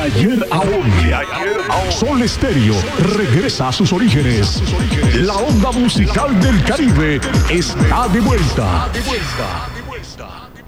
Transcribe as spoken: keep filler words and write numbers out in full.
ayer a hoy. Sol Estéreo regresa a sus orígenes. La onda musical del Caribe está de vuelta.